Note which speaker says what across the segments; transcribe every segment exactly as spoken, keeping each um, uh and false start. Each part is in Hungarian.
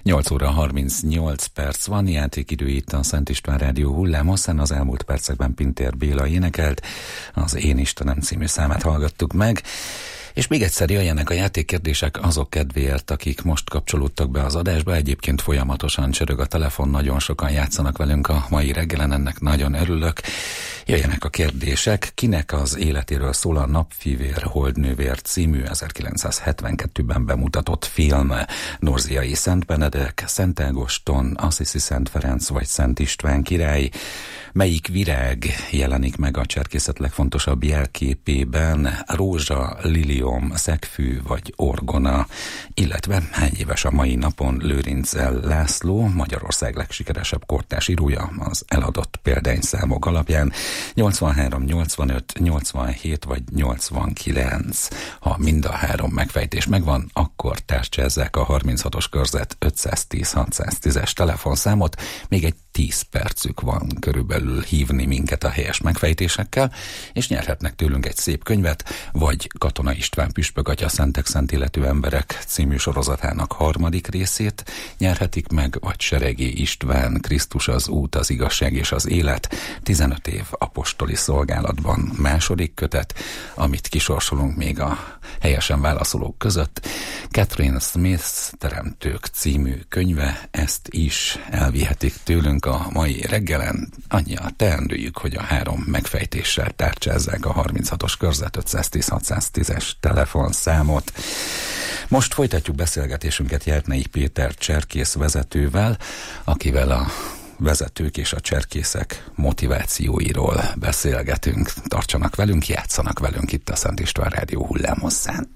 Speaker 1: nyolc óra harmincnyolc perc van, játékidő itt a Szent István Rádió hullámhosszán. Az elmúlt percekben Pintér Béla énekelt, az Én Istenem című számát hallgattuk meg. És még egyszer jöjjenek a játékkérdések azok kedvéért, akik most kapcsolódtak be az adásba. Egyébként folyamatosan csörög a telefon, nagyon sokan játszanak velünk a mai reggelen, ennek nagyon örülök. Jöjjenek a kérdések. Kinek az életéről szól a Napfivér Holdnővér című ezerkilencszázhetvenkettőben bemutatott film? Norziai Szent Benedek, Szent Ágoston, Assisi Szent Ferenc vagy Szent István király? Melyik virág jelenik meg a cserkészet legfontosabb jelképében? Rózsa, lilium, szegfű vagy orgona? Illetve hány éves a mai napon Lőrincel László, Magyarország legsikeresebb kortárs írója az eladott példányszámok alapján? nyolcvanhárom, nyolcvanöt, nyolcvanhét vagy nyolcvankilenc. Ha mind a három megfejtés megvan, akkor tárcsázzák a harminchatos körzet ötszáztíz hatszáztízes telefonszámot. Még egy tíz percük van körülbelül hívni minket a helyes megfejtésekkel, és nyerhetnek tőlünk egy szép könyvet, vagy Katona István Püspök Atya Szentek Szent Életű Emberek című sorozatának harmadik részét nyerhetik meg, vagy Seregi István Krisztus az út, az igazság és az élet tizenöt év apostoli szolgálatban második kötet, amit kisorsolunk még a helyesen válaszolók között. Catherine Smith Teremtők című könyve, ezt is elvihetik tőlünk a mai reggelen. Annyi a teendőjük, hogy a három megfejtéssel tárcsázzák a harminchatos körzet ötszáztíz hatszáztízes telefonszámot. Most folytatjuk beszélgetésünket Jertnei Péter cserkész vezetővel, akivel a vezetők és a cserkészek motivációiról beszélgetünk. Tartsanak velünk, játszanak velünk itt a Szent István Rádió hullámhosszán.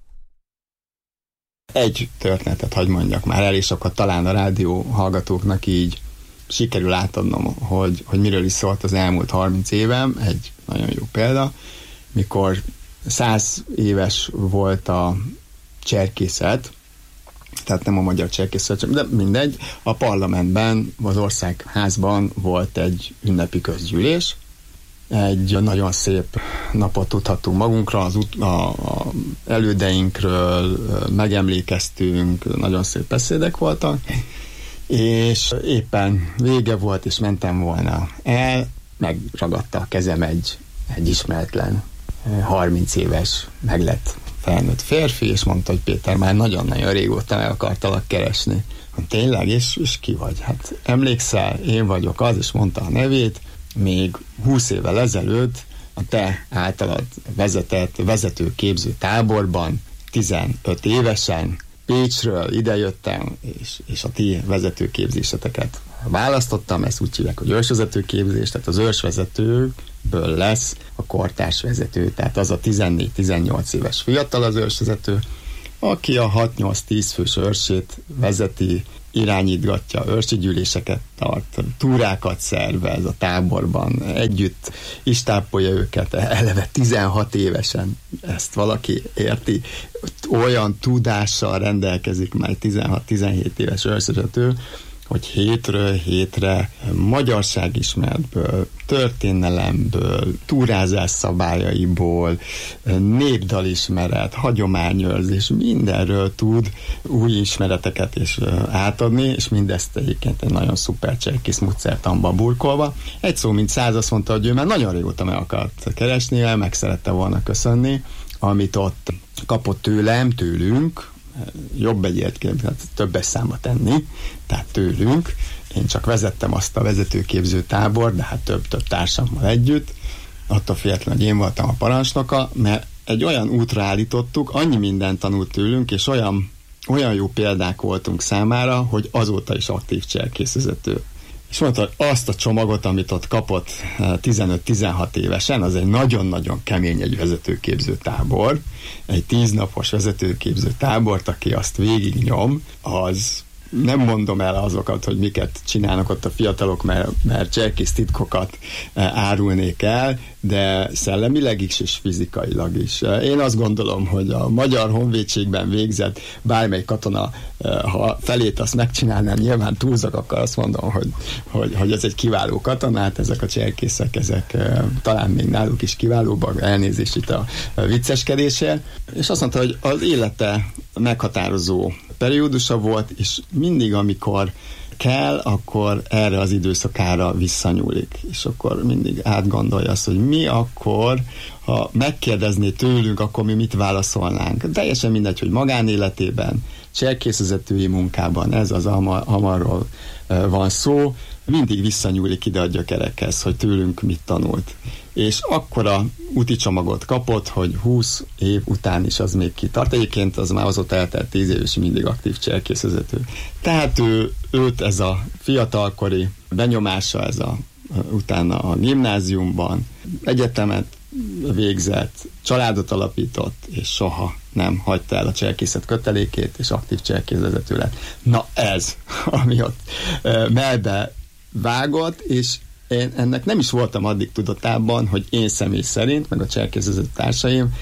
Speaker 2: Egy történetet hagy mondjak már el, és akkor talán a rádió hallgatóknak így sikerül átadnom, hogy, hogy miről is szólt az elmúlt harminc évem. Egy nagyon jó példa, mikor száz éves volt a cserkészet, tehát nem a magyar cserkészet, de mindegy, a parlamentben, az országházban volt egy ünnepi közgyűlés. Egy nagyon szép napot tudhattunk magunkra, az ut- a, a elődeinkről megemlékeztünk, nagyon szép beszédek voltak, és éppen vége volt, és mentem volna el, megragadta a kezem egy, egy ismeretlen, harminc éves, meglett felnőtt férfi, és mondta, hogy Péter, már nagyon-nagyon régóta meg akartalak keresni. Tényleg? És, és ki vagy? Hát emlékszel, én vagyok az, és mondta a nevét. Még húsz évvel ezelőtt a te általad vezetett vezetőképző táborban tizenöt évesen Pécsről idejöttem, és, és a ti vezetőképzéseteket választottam, ezt úgy hívják, hogy ősvezetőképzés, tehát az ősvezetőből lesz a kortárs vezető, tehát az a tizennégy-tizennyolc éves fiatal az ősvezető, aki a hat-nyolc-tíz fős őrsét vezeti, irányítgatja, őrsi gyűléseket tart, túrákat szervez a táborban, együtt is tápolja őket, eleve tizenhat évesen, ezt valaki érti, olyan tudással rendelkezik már tizenhat-tizenhét éves őrsvezető, hogy hétről hétre magyarságismeretből, történelemből, túrázás szabályaiból, népdalismeret, hagyományőrzés, mindenről tud új ismereteket is átadni, és mindezt egyébként egy nagyon szuper cserkész módszertanba burkolva. Egy szó mint száz, azt mondta, hogy ő már nagyon régóta meg akart keresni, meg szerette volna köszönni, amit ott kapott tőlem, tőlünk, jobb egyébként, hát többes számba tenni, tehát tőlünk. Én csak vezettem azt a vezetőképző tábor, de hát több-több társammal együtt, attól függetlenül, hogy én voltam a parancsnoka, mert egy olyan útra állítottuk, annyi mindent tanult tőlünk, és olyan, olyan jó példák voltunk számára, hogy azóta is aktív cserkészvezető. És mondta, hogy azt a csomagot, amit ott kapott tizenöt-tizenhat évesen, az egy nagyon-nagyon kemény egy vezetőképző tábor, egy tíznapos vezetőképző tábort, aki azt végig nyom, az nem mondom el azokat, hogy miket csinálnak ott a fiatalok, mert, mert cserkész titkokat árulnék el, de szellemileg is és fizikailag is. Én azt gondolom, hogy a Magyar Honvédségben végzett bármely katona, ha felét azt megcsinálnám, nyilván túlzak, akkor azt mondom, hogy, hogy, hogy ez egy kiváló katonát, ezek a cserkészek, ezek talán még náluk is kiválóbbak, elnézést itt a vicceskedésért. És azt mondta, hogy az élete meghatározó periódusa volt, és mindig, amikor kell, akkor erre az időszakára visszanyúlik. És akkor mindig átgondolja azt, hogy mi akkor, ha megkérdezné tőlünk, akkor mi mit válaszolnánk. Teljesen mindegy, hogy magánéletében, cselkészvezetői munkában, ez az hamarról van szó, mindig visszanyúlik ide a gyökerekhez, hogy tőlünk mit tanult. És akkora úti csomagot kapott, hogy húsz év után is az még kitart. Egyébként az már azóta eltelt tíz év, és mindig aktív cselkészvezető. Tehát ő, őt ez a fiatalkori benyomása, ez a, utána a gimnáziumban egyetemet végzett, családot alapított, és soha nem hagyta el a cselkészet kötelékét, és aktív cselkészvezető lett. Na ez, ami ott mellbe vágott, és én ennek nem is voltam addig tudatában, hogy én személy szerint, meg a cselkészvezető társaim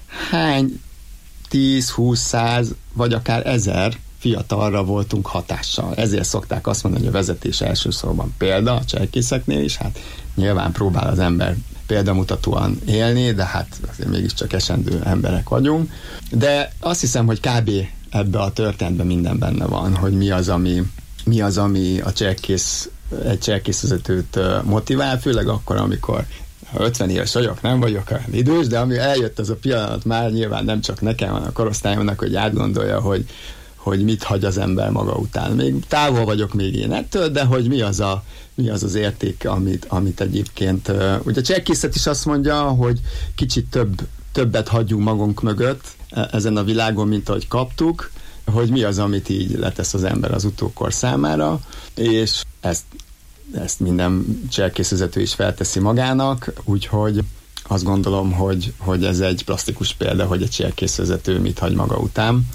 Speaker 2: hány tíz, húsz, száz, vagy akár ezer fiatalra voltunk hatással. Ezért szokták azt mondani, hogy a vezetés elsősorban példa a cselkészeknél is, hát nyilván próbál az ember példamutatóan élni, de hát azért mégiscsak esendő emberek vagyunk. De azt hiszem, hogy kb. Ebbe a történetben minden benne van, hogy mi az, ami, mi az, ami a cselkész, egy cselkészvezetőt motivál, főleg akkor, amikor ötven éves vagyok, nem vagyok olyan idős, de ami eljött az a pillanat már nyilván nem csak nekem, hanem a korosztályomnak, hogy átgondolja, hogy hogy mit hagy az ember maga után. Még távol vagyok még én ettől, de hogy mi az a, mi az, az érték, amit, amit egyébként... Uh, ugye a cselkészet is azt mondja, hogy kicsit több, többet hagyjunk magunk mögött ezen a világon, mint ahogy kaptuk, hogy mi az, amit így letesz az ember az utókor számára, és ezt, ezt minden cselkészvezető is felteszi magának, úgyhogy azt gondolom, hogy, hogy ez egy plastikus példa, hogy egy cselkészvezető mit hagy maga után.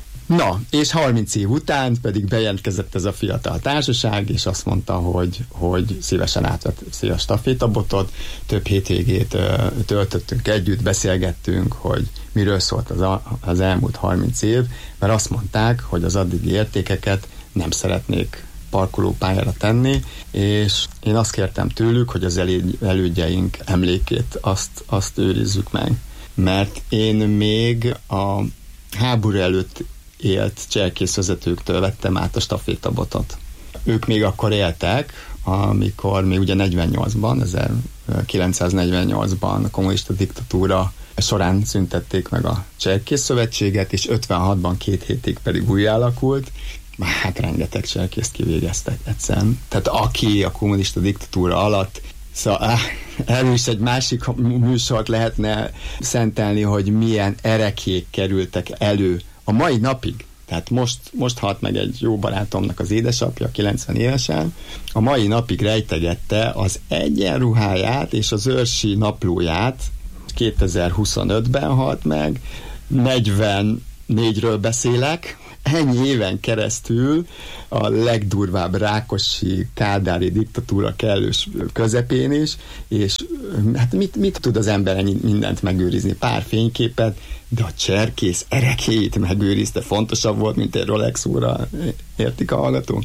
Speaker 2: Na, és harminc év után pedig bejelentkezett ez a fiatal társaság, és azt mondta, hogy, hogy szívesen átveszi a stafétabotot. Több hétvégét uh, töltöttünk együtt, beszélgettünk, hogy miről szólt az, a, az elmúlt harminc év, mert azt mondták, hogy az addigi értékeket nem szeretnék parkolópályára tenni, és én azt kértem tőlük, hogy az elő, elődjeink emlékét azt, azt őrizzük meg. Mert én még a háború előtt élt cselkészvezetőktől vettem át a stafétabotot. Ők még akkor éltek, amikor még ugye negyvennyolcban, ezerkilencszáznegyvennyolcban a kommunista diktatúra során szüntették meg a Cselkészszövetséget, és ötvenhatban két hétig pedig újra alakult. Hát rengeteg cselkészt kivégeztek egyszerűen. Tehát aki a kommunista diktatúra alatt, szóval erről is egy másik műsort lehetne szentelni, hogy milyen erekék kerültek elő a mai napig. Tehát most, most halt meg egy jó barátomnak az édesapja, kilencven évesen, a mai napig rejtegette az egyenruháját és az őrsi naplóját, kétezer-huszonötben halt meg, negyvennégyről beszélek, ennyi éven keresztül a legdurvább rákosi, kádári diktatúra kellős közepén is, és hát mit, mit tud az ember ennyi mindent megőrizni? Pár fényképet, de a cserkész erekéjét megőrizte, fontosabb volt, mint egy Rolex óra, értik a hallgatók?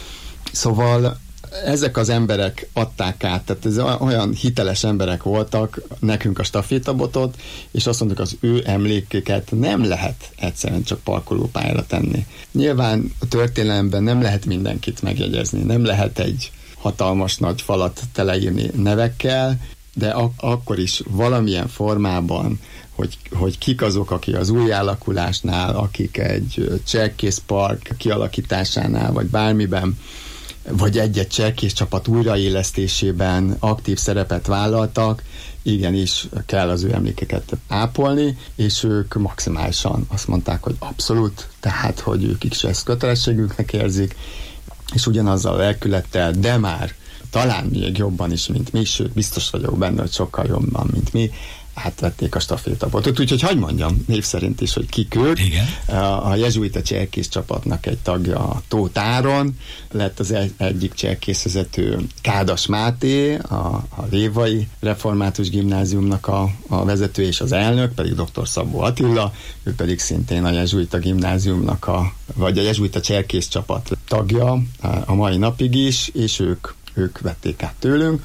Speaker 2: Szóval ezek az emberek adták át, tehát ez olyan hiteles emberek voltak nekünk a stafétabotot, és azt mondjuk, az ő emlékeket nem lehet egyszerűen csak parkolópályára tenni. Nyilván a történelemben nem lehet mindenkit megjegyezni, nem lehet egy hatalmas nagy falat teleírni nevekkel, de ak- akkor is valamilyen formában, hogy, hogy kik azok, akik az újjáalakulásnál, akik egy cselkészpark kialakításánál, vagy bármiben, vagy egy-egy cselkész csapat újraélesztésében aktív szerepet vállaltak, igenis kell az ő emlékeket ápolni, és ők maximálisan azt mondták, hogy abszolút, tehát, hogy ők is ezt kötelességüknek érzik, és ugyanazzal a lelkülettel, de már talán még jobban is, mint mi, sőt, biztos vagyok benne, hogy sokkal jobban, mint mi, átvették a stafétabotot. Úgyhogy hagyd mondjam név szerint is, hogy kik ők.
Speaker 1: Igen.
Speaker 2: A jezsuita cselkész csapatnak egy tagja a Tóth Áron, lett az egy, egyik cselkészvezető Kádas Máté, a, a Révai Református Gimnáziumnak a, a vezető és az elnök, pedig dr. Szabó Attila, ő pedig szintén a jezsuita gimnáziumnak a, vagy a jezsuita cselkész csapat tagja a mai napig is, és ők, ők vették át tőlünk.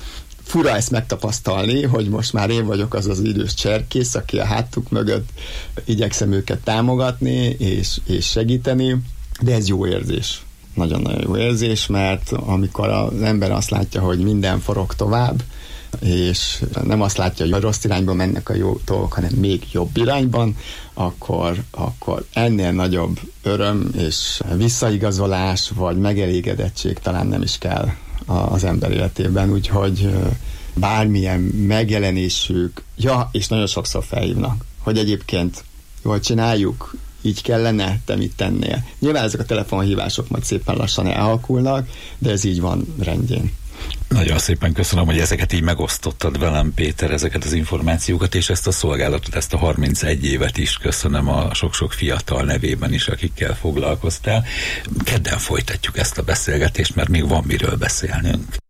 Speaker 2: fura ezt megtapasztalni, hogy most már én vagyok az az idős cserkész, aki a hátuk mögött igyekszem őket támogatni és, és segíteni, de ez jó érzés. Nagyon-nagyon jó érzés, mert amikor az ember azt látja, hogy minden forog tovább, és nem azt látja, hogy rossz irányba mennek a jó dolgok, hanem még jobb irányban, akkor, akkor ennél nagyobb öröm és visszaigazolás, vagy megelégedettség talán nem is kell az ember életében, úgyhogy bármilyen megjelenésük, ja, és nagyon sokszor felhívnak, hogy egyébként jól csináljuk, így kellene, te mit tennél. Nyilván ezek a telefonhívások majd szépen lassan elhalkulnak, de ez így van rendjén.
Speaker 1: Nagyon szépen köszönöm, hogy ezeket így megosztottad velem, Péter, ezeket az információkat, és ezt a szolgálatot, ezt a harmincegy évet is köszönöm a sok-sok fiatal nevében is, akikkel foglalkoztál. Kedden folytatjuk ezt a beszélgetést, mert még van miről beszélnünk.